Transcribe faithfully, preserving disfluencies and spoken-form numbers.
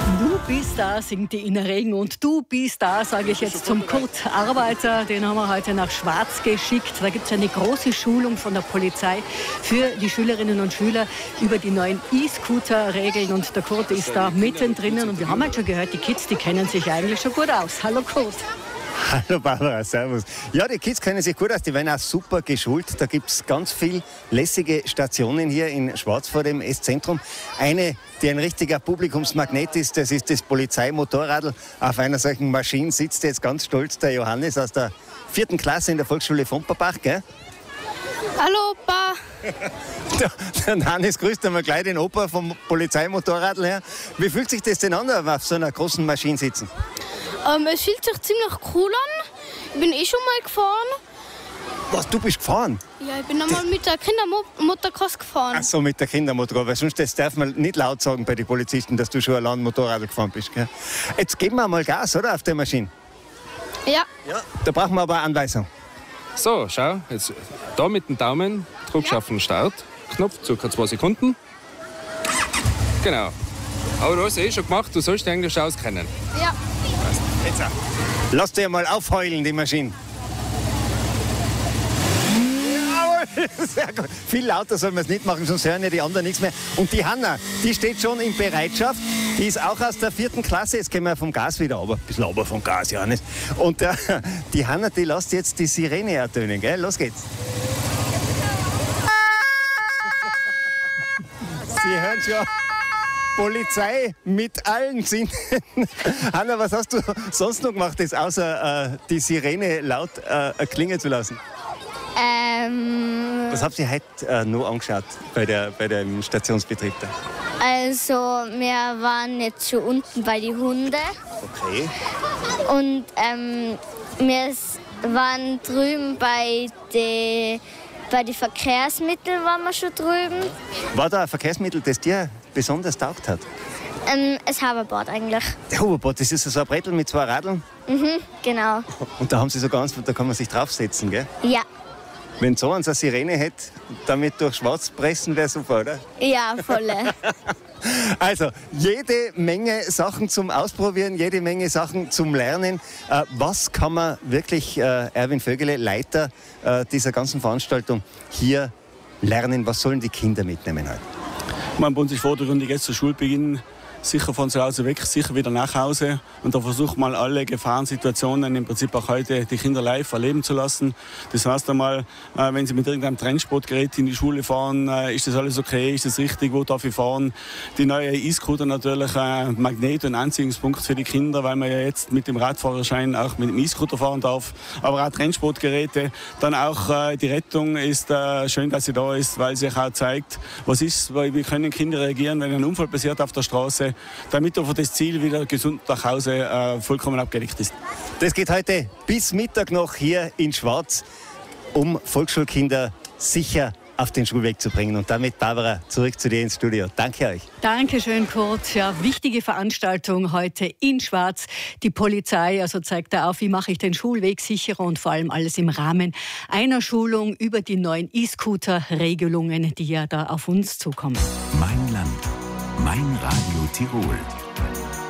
Du bist da, singt die Ina Regen. Und du bist da, sage ich jetzt zum Kurt Arbeiter. Den haben wir heute nach Schwarz geschickt. Da gibt es eine große Schulung von der Polizei für die Schülerinnen und Schüler über die neuen E-Scooter-Regeln. Und der Kurt ist da mittendrin. Und wir haben halt schon gehört, die Kids, die kennen sich eigentlich schon gut aus. Hallo Kurt. Hallo Barbara, servus. Ja, die Kids kennen sich gut aus, die werden auch super geschult. Da gibt es ganz viele lässige Stationen hier in Schwarz vor dem S-Zentrum. Eine, die ein richtiger Publikumsmagnet ist, das ist das Polizeimotorradl. Auf einer solchen Maschine sitzt jetzt ganz stolz der Johannes aus der vierten Klasse in der Volksschule Vomperbach, gell? Hallo Opa. Der Hannes grüßt einmal gleich den Opa vom Polizeimotorradl her. Wie fühlt sich das denn an, auf so einer großen Maschine sitzen? Ähm, es fühlt sich ziemlich cool an. Ich bin eh schon mal gefahren. Was, du bist gefahren? Ja, ich bin einmal mit der Kindermotorkurs gefahren. Ach so, mit der Kindermotorrad, weil sonst das darf man nicht laut sagen bei den Polizisten, dass du schon allein Motorrad gefahren bist. Gell? Jetzt geben wir mal Gas, oder, auf der Maschine? Ja. Ja. Da brauchen wir aber eine Anweisung. So, schau, jetzt da mit dem Daumen drückst du Ja. auf den Startknopf, circa zwei Sekunden. Genau. Aber du hast eh schon gemacht, du sollst dich eigentlich schon auskennen. Ja. Jetzt auch. Lass dir mal aufheulen, die Maschine. Jawohl, sehr gut. Viel lauter soll man es nicht machen, sonst hören ja die anderen nichts mehr. Und die Hanna, die steht schon in Bereitschaft. Die ist auch aus der vierten Klasse. Jetzt gehen wir vom Gas wieder runter. Ein bisschen runter vom Gas, Johannes. Und äh, die Hanna, die lässt jetzt die Sirene ertönen, gell? Los geht's. Sie hören schon. Polizei mit allen Sinnen. Hanna, was hast du sonst noch gemacht, das außer äh, die Sirene laut äh, klingen zu lassen? Ähm, Was habt ihr heute äh, noch angeschaut bei, der, bei dem Stationsbetrieb da? also wir waren jetzt schon unten bei den Hunden Okay. und ähm, wir s- waren drüben bei den bei die Verkehrsmitteln waren wir schon drüben. War da ein Verkehrsmittel, das dir besonders taugt hat? Ähm, das Hoverboard eigentlich. Der Der Hoverboard, das ist so ein Brettel mit zwei Radeln. Mhm, genau. Und da haben sie so ganz, da kann man sich draufsetzen, gell? Ja, Wenn so eins eine Sirene hätte, damit durch Schwarz pressen, wäre super, oder? ja, volle. Also, jede Menge Sachen zum Ausprobieren, jede Menge Sachen zum Lernen. Äh, was kann man wirklich, äh, Erwin Vögele, Leiter äh, dieser ganzen Veranstaltung, hier lernen? Was sollen die Kinder mitnehmen heute? Man bei uns ist vordergründig jetzt zu Schulbeginn sicher von zu Hause weg, sicher wieder nach Hause. Und da versucht man alle Gefahrensituationen im Prinzip auch heute die Kinder live erleben zu lassen. Das heißt einmal, äh, wenn sie mit irgendeinem Trendsportgerät in die Schule fahren, äh, ist das alles okay, ist das richtig, wo darf ich fahren? Die neue E-Scooter natürlich ein Magnet- und Anziehungspunkt für die Kinder, weil man ja jetzt mit dem Radfahrerschein auch mit dem E-Scooter fahren darf. Aber auch Trendsportgeräte. Dann auch äh, die Rettung ist äh, schön, dass sie da ist, weil sie auch zeigt, was ist, weil wie können Kinder reagieren, wenn ein Unfall passiert auf der Straße, damit auf das Ziel wieder gesund nach Hause äh, vollkommen abgedeckt ist. Das geht heute bis Mittag noch hier in Schwarz, um Volksschulkinder sicher auf den Schulweg zu bringen. Und damit, Barbara, zurück zu dir ins Studio. Danke euch. Dankeschön, Kurt. Ja, wichtige Veranstaltung heute in Schwarz. Die Polizei also zeigt da auf, wie mache ich den Schulweg sicherer und vor allem alles im Rahmen einer Schulung über die neuen E-Scooter-Regelungen, die ja da auf uns zukommen. Mein Land, mein Radio Tirol.